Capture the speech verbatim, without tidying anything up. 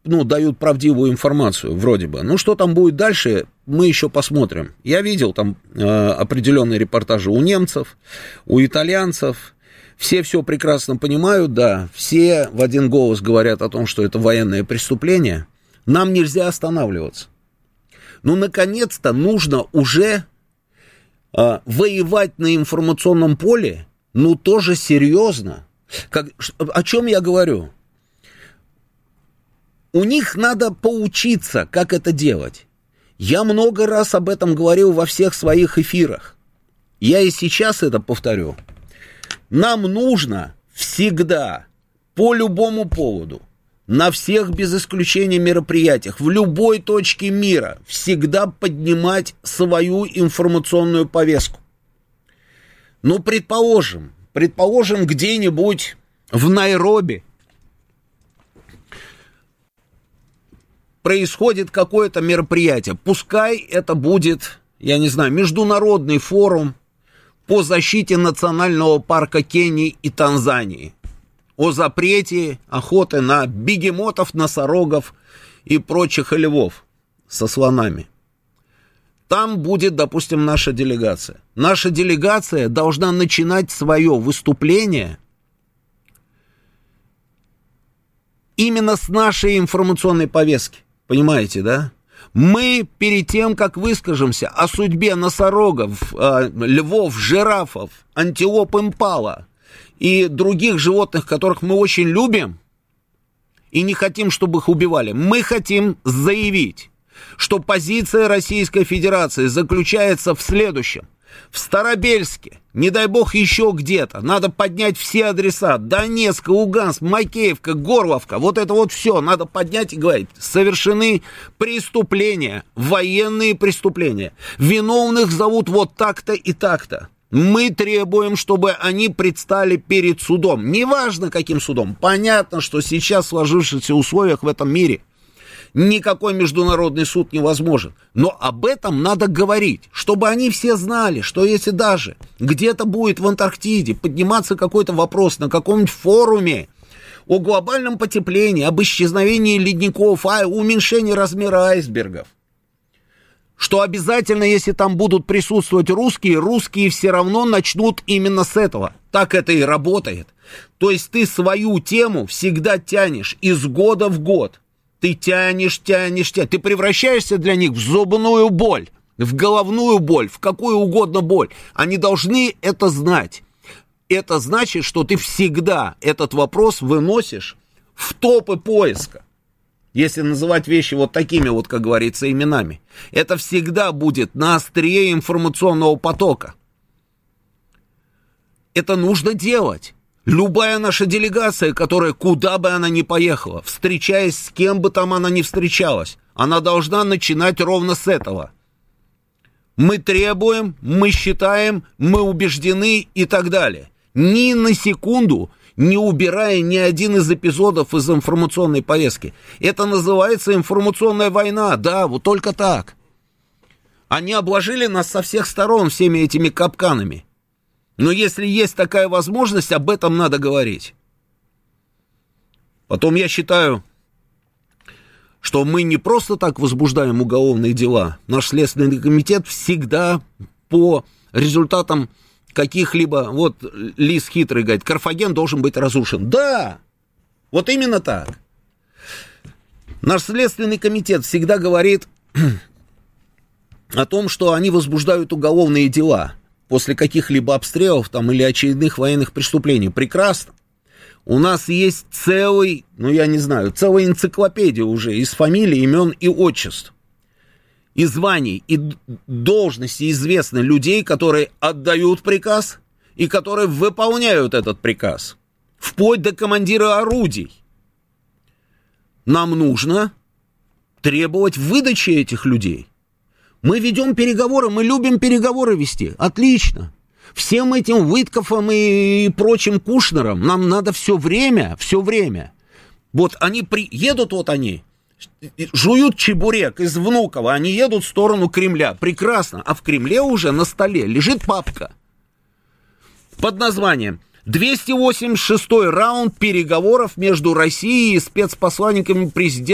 ну, дают правдивую информацию, вроде бы. Ну, что там будет дальше, мы еще посмотрим. Я видел там э, определенные репортажи у немцев, у итальянцев. Все все прекрасно понимают, да. Все в один голос говорят о том, что это военное преступление. Нам нельзя останавливаться. Ну, наконец-то нужно уже э, воевать на информационном поле, ну, тоже серьезно. Как, о чем я говорю? У них надо поучиться, как это делать. Я много раз об этом говорил во всех своих эфирах. Я и сейчас это повторю. Нам нужно всегда, по любому поводу, на всех без исключения мероприятиях, в любой точке мира, всегда поднимать свою информационную повестку. Ну, предположим, предположим, где-нибудь в Найроби происходит какое-то мероприятие. Пускай это будет, я не знаю, международный форум по защите национального парка Кении и Танзании. О запрете охоты на бегемотов, носорогов и прочих львов со слонами. Там будет, допустим, наша делегация. Наша делегация должна начинать свое выступление именно с нашей информационной повестки. Понимаете, да? Мы перед тем, как выскажемся о судьбе носорогов, э, львов, жирафов, антилоп импала и других животных, которых мы очень любим и не хотим, чтобы их убивали, мы хотим заявить, что позиция Российской Федерации заключается в следующем. В Старобельске, не дай бог еще где-то, надо поднять все адреса. Донецк, Луганск, Макеевка, Горловка, вот это вот все надо поднять и говорить. Совершены преступления, военные преступления. Виновных зовут вот так-то и так-то. Мы требуем, чтобы они предстали перед судом. Неважно, каким судом. Понятно, что сейчас в сложившихся условиях в этом мире никакой международный суд невозможен. Но об этом надо говорить, чтобы они все знали, что если даже где-то будет в Антарктиде подниматься какой-то вопрос на каком-нибудь форуме о глобальном потеплении, об исчезновении ледников, о уменьшении размера айсбергов, что обязательно, если там будут присутствовать русские, русские все равно начнут именно с этого. Так это и работает. То есть ты свою тему всегда тянешь из года в год. Ты тянешь, тянешь, тянешь. Ты превращаешься для них в зубную боль, в головную боль, в какую угодно боль. Они должны это знать. Это значит, что ты всегда этот вопрос выносишь в топы поиска. Если называть вещи вот такими вот, как говорится, именами. Это всегда будет на острие информационного потока. Это нужно делать. Любая наша делегация, которая куда бы она ни поехала, встречаясь с кем бы там она ни встречалась, она должна начинать ровно с этого. Мы требуем, мы считаем, мы убеждены и так далее. Ни на секунду не убирая ни один из эпизодов из информационной повестки. Это называется информационная война, да, вот только так. Они обложили нас со всех сторон всеми этими капканами. Но если есть такая возможность, об этом надо говорить. Потом я считаю, что мы не просто так возбуждаем уголовные дела. Наш Следственный комитет всегда по результатам каких-либо... Вот Лис хитрый говорит, Карфаген должен быть разрушен. Да, вот именно так. Наш Следственный комитет всегда говорит о том, что они возбуждают уголовные дела после каких-либо обстрелов там, или очередных военных преступлений. Прекрасно. У нас есть целый, ну я не знаю, целая энциклопедия уже из фамилий, имен и отчеств, и званий, и должностей известны людей, которые отдают приказ и которые выполняют этот приказ. Вплоть до командира орудий. Нам нужно требовать выдачи этих людей. Мы ведем переговоры, мы любим переговоры вести. Отлично. Всем этим Витковым и прочим Кушнерам нам надо все время, все время. Вот они приедут, вот они, жуют чебурек из Внуково, они едут в сторону Кремля. Прекрасно. А в Кремле уже на столе лежит папка под названием двести восемьдесят шестой раунд переговоров между Россией и спецпосланниками президента